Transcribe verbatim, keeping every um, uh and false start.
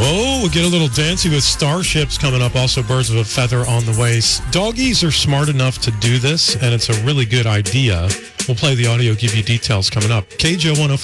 Oh, we'll get a little dancing with starships coming up. Also, birds of a feather on the way. Doggies are smart enough to do this, and it's a really good idea. We'll play the audio, give you details coming up. K J O one oh five.